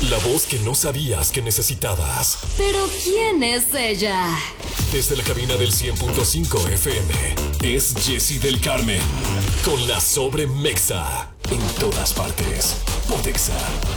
La voz que no sabías que necesitabas. ¿Pero quién es ella? Desde la cabina del 100.5 FM, es Jessie del Carmen. Con la Sobremexa. En todas partes. Pontexa.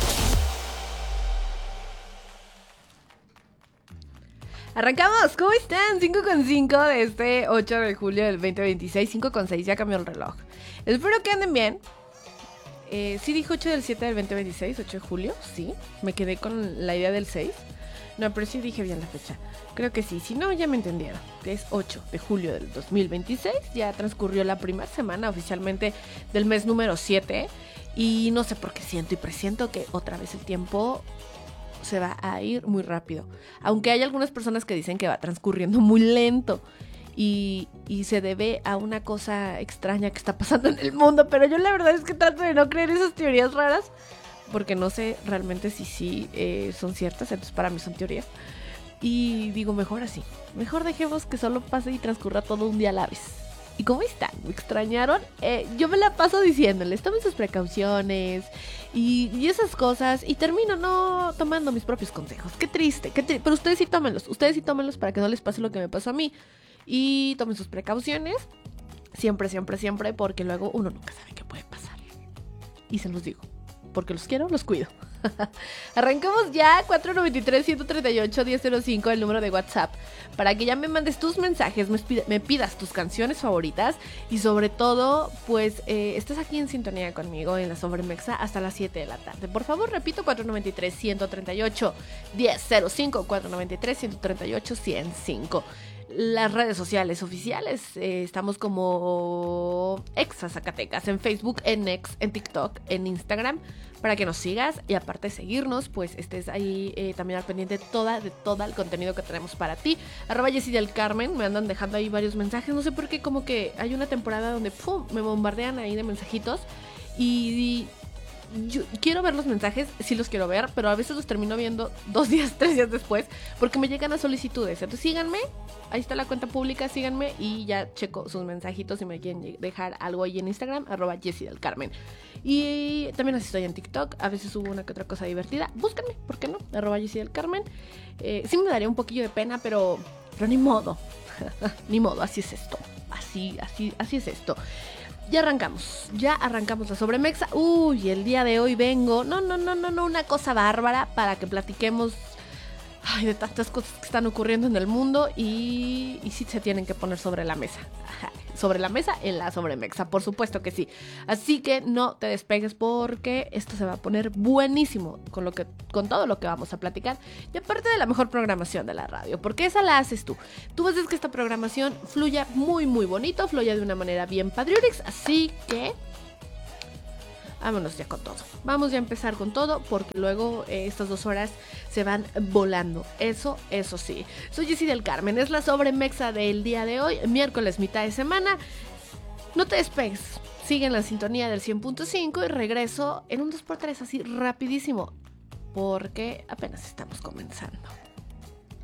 Arrancamos, ¿cómo están? 5:05 de este 8 de julio del 2026, 5:06, ya cambió el reloj. Espero que anden bien. Sí dije 8 del 7 del 2026, 8 de julio, sí. Me quedé con la idea del 6. No, pero sí dije bien la fecha. Creo que sí, si no ya me entendieron. Que es 8 de julio del 2026, ya transcurrió la primera semana oficialmente del mes número 7. Y no sé por qué siento y presiento que otra vez el tiempo se va a ir muy rápido. Aunque hay algunas personas que dicen que va transcurriendo muy lento. Y se debe a una cosa extraña que está pasando en el mundo. Pero yo la verdad es que trato de no creer esas teorías raras. Porque no sé realmente si sí son ciertas. Entonces para mí son teorías. Y digo, mejor así. Mejor dejemos que solo pase y transcurra todo un día a la vez. ¿Y cómo están? ¿Me extrañaron? Yo me la paso diciéndoles, tomen sus precauciones y esas cosas. Y termino no tomando mis propios consejos. Qué triste. Pero ustedes sí tómenlos para que no les pase lo que me pasó a mí. Y tomen sus precauciones. Siempre, siempre, siempre. Porque luego uno nunca sabe qué puede pasar. Y se los digo. Porque los quiero, los cuido. Arrancamos ya. 493-138-1005, el número de WhatsApp, para que ya me mandes tus mensajes, me pidas tus canciones favoritas. Y sobre todo, pues estés aquí en sintonía conmigo en la Sobremexa hasta las 7 de la tarde. Por favor, repito, 493-138-1005, 493-138-105. Las redes sociales oficiales, estamos como Exa Zacatecas, en Facebook, en X, en TikTok, en Instagram, para que nos sigas y aparte de seguirnos, pues estés ahí también al pendiente de todo el contenido que tenemos para ti. @Jessie del Carmen, me andan dejando ahí varios mensajes, no sé por qué, como que hay una temporada donde ¡pum!, me bombardean ahí de mensajitos y yo quiero ver los mensajes, sí los quiero ver, pero a veces los termino viendo 2 días, 3 días después, porque me llegan a solicitudes. Entonces síganme, ahí está la cuenta pública, síganme y ya checo sus mensajitos si me quieren dejar algo ahí en Instagram, @Jessie del Carmen. Y también así estoy en TikTok, a veces subo una que otra cosa divertida, búsquenme, ¿por qué no? @Jessie del Carmen. Sí me daría un poquillo de pena, pero ni modo, ni modo, así es esto, así es esto. Ya arrancamos la Sobremexa. Uy, el día de hoy vengo, no, una cosa bárbara para que platiquemos de tantas cosas que están ocurriendo en el mundo y sí se tienen que poner sobre la mesa. Sobre la mesa en la Sobremexa, por supuesto que sí. Así que no te despegues porque esto se va a poner buenísimo con todo lo que vamos a platicar. Y aparte de la mejor programación de la radio, porque esa la haces tú. Tú haces que esta programación fluya muy, muy bonito, fluya de una manera bien padriurix. Así que vámonos ya con todo. Vamos ya a empezar con todo porque luego estas 2 horas se van volando. Eso sí. Soy Jessie del Carmen. Es la Sobremexa del día de hoy. Miércoles, mitad de semana. No te despegues. Sigue en la sintonía del 100.5 y regreso en un 2x3 así rapidísimo. Porque apenas estamos comenzando.